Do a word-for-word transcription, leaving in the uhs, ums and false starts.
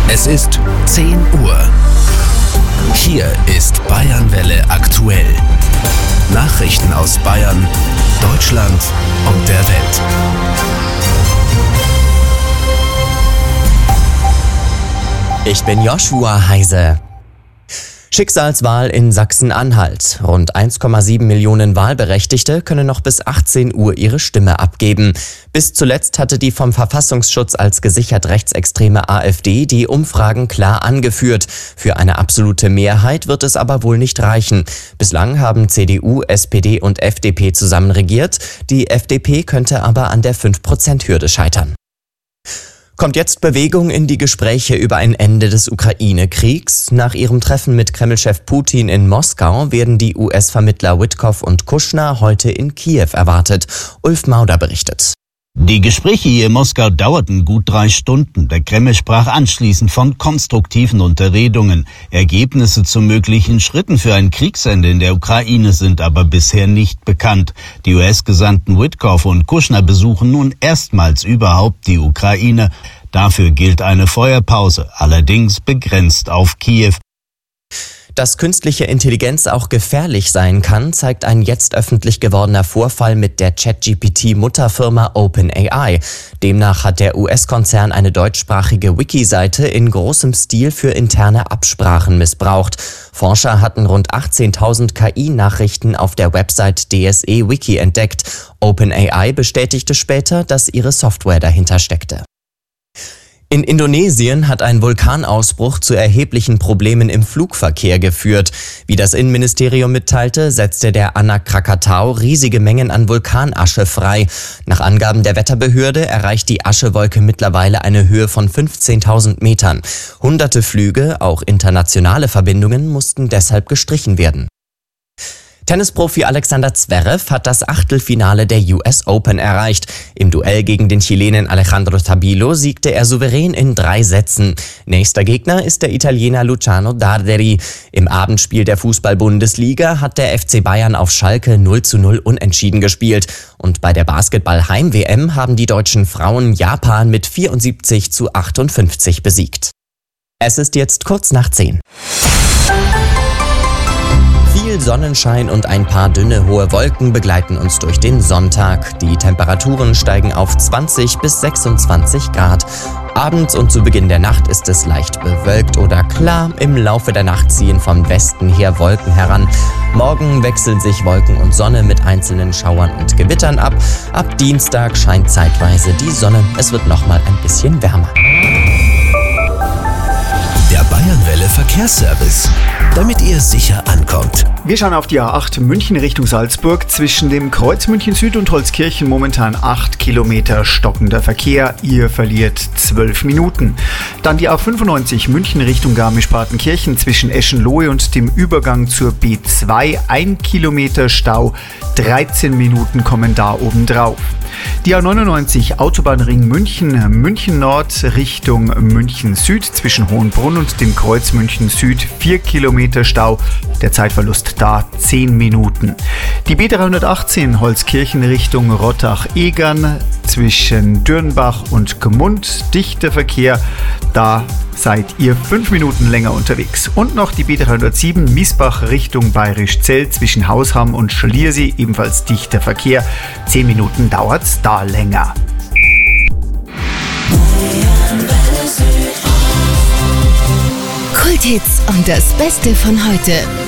Es ist zehn Uhr. Hier ist Bayernwelle aktuell. Nachrichten aus Bayern, Deutschland und der Welt. Ich bin Joshua Heise. Schicksalswahl in Sachsen-Anhalt. Rund eins Komma sieben Millionen Wahlberechtigte können noch bis achtzehn Uhr ihre Stimme abgeben. Bis zuletzt hatte die vom Verfassungsschutz als gesichert rechtsextreme AfD die Umfragen klar angeführt. Für eine absolute Mehrheit wird es aber wohl nicht reichen. Bislang haben C D U, S P D und F D P zusammen regiert. Die F D P könnte aber an der fünf Prozent Hürde scheitern. Kommt jetzt Bewegung in die Gespräche über ein Ende des Ukraine-Kriegs? Nach ihrem Treffen mit Kreml-Chef Putin in Moskau werden die U S-Vermittler Witkoff und Kushner heute in Kiew erwartet. Ulf Mauder berichtet. Die Gespräche hier in Moskau dauerten gut drei Stunden. Der Kreml sprach anschließend von konstruktiven Unterredungen. Ergebnisse zu möglichen Schritten für ein Kriegsende in der Ukraine sind aber bisher nicht bekannt. Die U S-Gesandten Witkoff und Kushner besuchen nun erstmals überhaupt die Ukraine. Dafür gilt eine Feuerpause, allerdings begrenzt auf Kiew. Dass künstliche Intelligenz auch gefährlich sein kann, zeigt ein jetzt öffentlich gewordener Vorfall mit der Chat-G P T-Mutterfirma OpenAI. Demnach hat der U S-Konzern eine deutschsprachige Wiki-Seite in großem Stil für interne Absprachen missbraucht. Forscher hatten rund achtzehntausend K I-Nachrichten auf der Website D S E Wiki entdeckt. OpenAI bestätigte später, dass ihre Software dahinter steckte. In Indonesien hat ein Vulkanausbruch zu erheblichen Problemen im Flugverkehr geführt. Wie das Innenministerium mitteilte, setzte der Anak Krakatau riesige Mengen an Vulkanasche frei. Nach Angaben der Wetterbehörde erreicht die Aschewolke mittlerweile eine Höhe von fünfzehntausend Metern. Hunderte Flüge, auch internationale Verbindungen, mussten deshalb gestrichen werden. Tennisprofi Alexander Zverev hat das Achtelfinale der U S Open erreicht. Im Duell gegen den Chilenen Alejandro Tabilo siegte er souverän in drei Sätzen. Nächster Gegner ist der Italiener Luciano Darderi. Im Abendspiel der Fußball-Bundesliga hat der F C Bayern auf Schalke null zu null unentschieden gespielt. Und bei der Basketball-Heim-W M haben die deutschen Frauen Japan mit vierundsiebzig zu achtundfünfzig besiegt. Es ist jetzt kurz nach zehn. Viel Sonnenschein und ein paar dünne, hohe Wolken begleiten uns durch den Sonntag. Die Temperaturen steigen auf zwanzig bis sechsundzwanzig Grad. Abends und zu Beginn der Nacht ist es leicht bewölkt oder klar. Im Laufe der Nacht ziehen vom Westen her Wolken heran. Morgen wechseln sich Wolken und Sonne mit einzelnen Schauern und Gewittern ab. Ab Dienstag scheint zeitweise die Sonne. Es wird nochmal ein bisschen wärmer. Der Bayernwelle Verkehrsservice, damit ihr sicher ankommt. Wir schauen auf die A acht München Richtung Salzburg. Zwischen dem Kreuz München Süd und Holzkirchen momentan acht Kilometer stockender Verkehr. Ihr verliert zwölf Minuten. Dann die A fünfundneunzig München Richtung Garmisch-Partenkirchen zwischen Eschenlohe und dem Übergang zur B zwei. ein Kilometer Stau, dreizehn Minuten kommen da obendrauf. Die A neunundneunzig Autobahnring München, München Nord Richtung München Süd zwischen Hohenbrunn und dem Kreuz München Süd, vier Kilometer Stau, der Zeitverlust da zehn Minuten. Die B dreihundertachtzehn Holzkirchen Richtung Rottach-Egern zwischen Dürnbach und Gmund, dichter Verkehr, da seid ihr fünf Minuten länger unterwegs. Und noch die B dreihundertsieben Miesbach Richtung Bayerischzell zwischen Hausham und Schliersee, ebenfalls dichter Verkehr, zehn Minuten dauert's da länger. Kulthits und das Beste von heute.